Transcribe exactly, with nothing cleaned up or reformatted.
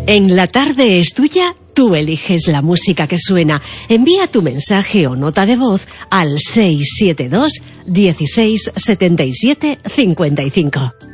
En La Tarde es Tuya, tú eliges la música que suena. Envía tu mensaje o nota de voz al seis siete dos, dieciséis, setenta y siete, cincuenta y cinco.